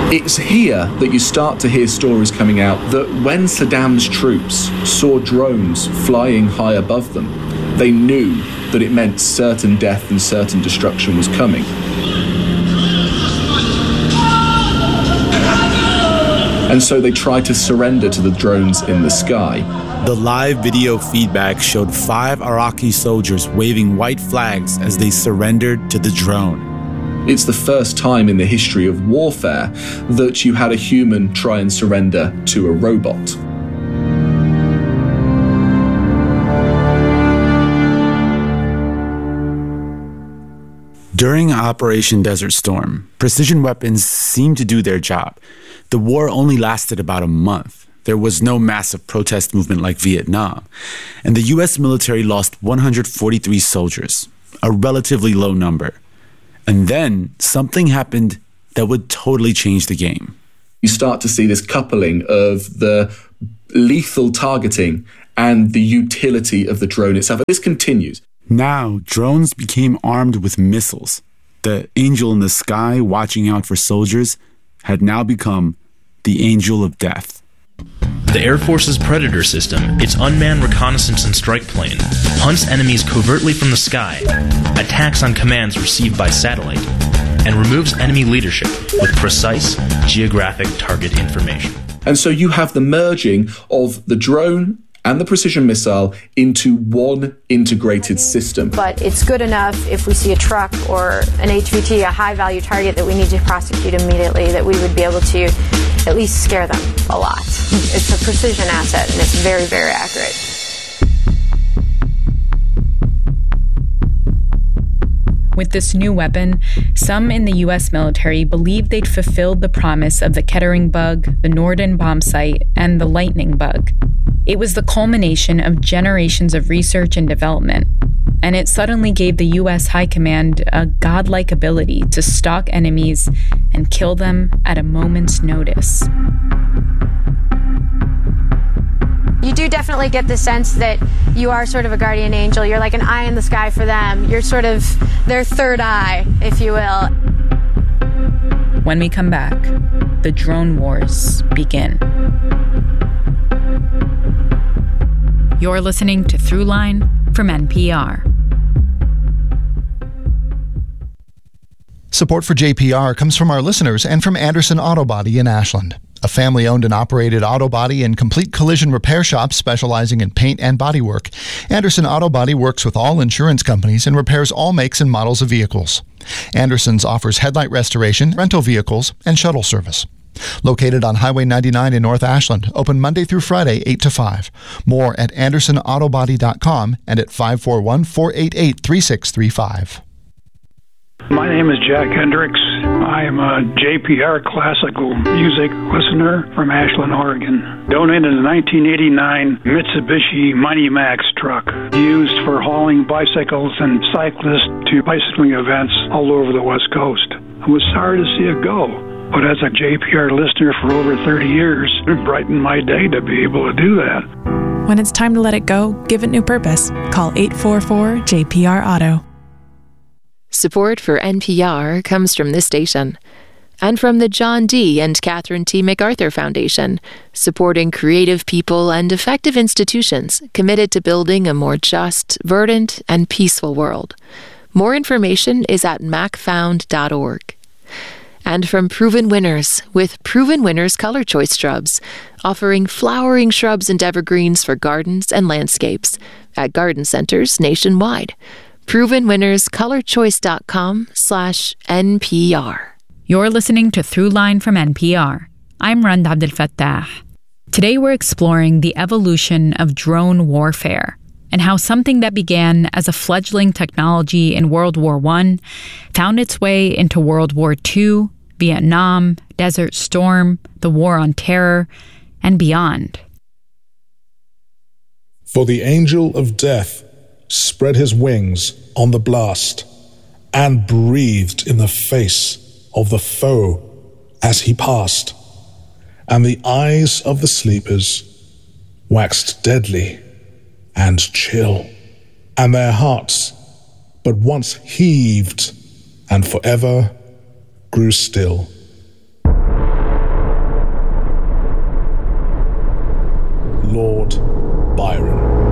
It's here that you start to hear stories coming out that when Saddam's troops saw drones flying high above them, they knew that it meant certain death and certain destruction was coming. And so they tried to surrender to the drones in the sky. The live video feedback showed 5 Iraqi soldiers waving white flags as they surrendered to the drone. It's the first time in the history of warfare that you had a human try and surrender to a robot. During Operation Desert Storm, precision weapons seemed to do their job. The war only lasted about a month. There was no massive protest movement like Vietnam. And the U.S. military lost 143 soldiers, a relatively low number. And then something happened that would totally change the game. You start to see this coupling of the lethal targeting and the utility of the drone itself. This continues. Now, drones became armed with missiles. The angel in the sky watching out for soldiers had now become the angel of death. The Air Force's Predator system, its unmanned reconnaissance and strike plane, hunts enemies covertly from the sky, attacks on commands received by satellite, and removes enemy leadership with precise geographic target information. And so you have the merging of the drone and the precision missile into one integrated system. But it's good enough if we see a truck or an HVT, a high-value target that we need to prosecute immediately, that we would be able to at least scare them a lot. It's a precision asset, and it's very, very accurate. With this new weapon, some in the U.S. military believed they'd fulfilled the promise of the Kettering bug, the Norden bombsight, and the lightning bug. It was the culmination of generations of research and development, and it suddenly gave the U.S. High Command a godlike ability to stalk enemies and kill them at a moment's notice. You do definitely get the sense that you are sort of a guardian angel. You're like an eye in the sky for them. You're sort of their third eye, if you will. When we come back, the drone wars begin. You're listening to Throughline from NPR. Support for JPR comes from our listeners and from Anderson Auto Body in Ashland, a family-owned and operated auto body and complete collision repair shop specializing in paint and bodywork. Anderson Auto Body works with all insurance companies and repairs all makes and models of vehicles. Anderson's offers headlight restoration, rental vehicles, and shuttle service. Located on Highway 99 in North Ashland, open Monday through Friday, 8 to 5. More at AndersonAutobody.com and at 541-488-3635. My name is Jack Hendricks. I am a JPR classical music listener from Ashland, Oregon. Donated a 1989 Mitsubishi Mighty Max truck used for hauling bicycles and cyclists to bicycling events all over the West Coast. I was sorry to see it go, but as a JPR listener for over 30 years, it brightened my day to be able to do that. When it's time to let it go, give it new purpose. Call 844-JPR-AUTO. Support for NPR comes from this station and from the John D. and Catherine T. MacArthur Foundation, supporting creative people and effective institutions committed to building a more just, verdant, and peaceful world. More information is at macfound.org. And from Proven Winners, with Proven Winners Color Choice Shrubs, offering flowering shrubs and evergreens for gardens and landscapes at garden centers nationwide. ProvenWinnersColorChoice.com/NPR. You're listening to Throughline from NPR. I'm Rand Abdel Fattah. Today we're exploring the evolution of drone warfare and how something that began as a fledgling technology in World War I found its way into World War II, Vietnam, Desert Storm, the War on Terror, and beyond. For the angel of death spread his wings on the blast and breathed in the face of the foe as he passed, and the eyes of the sleepers waxed deadly and chill, and their hearts but once heaved and forever grew still. Lord Byron.